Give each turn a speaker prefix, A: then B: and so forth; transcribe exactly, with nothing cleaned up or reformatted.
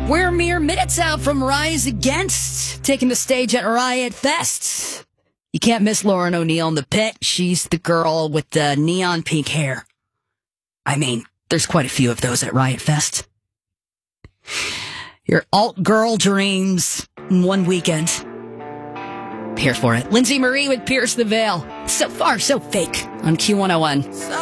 A: We're mere minutes out from Rise Against, taking the stage at Riot Fest. You can't miss Lauren O'Neill in the pit. She's the girl with the neon pink hair. I mean, there's quite a few of those at Riot Fest. Your alt girl dreams in one weekend. Here for it. Lindsay Marie with Pierce the Veil. So far, so fake on Q one oh one.